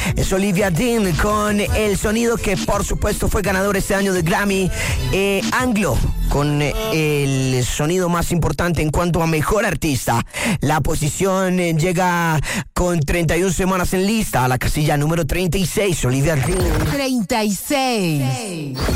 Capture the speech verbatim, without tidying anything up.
Es Olivia Dean con el sonido que por supuesto fue ganador este año de Grammy eh, Anglo, con eh, el sonido más importante en cuanto a mejor artista. La posición eh, llega con treinta y una semanas en lista a la casilla número treinta y seis, Olivia Dean. treinta y seis.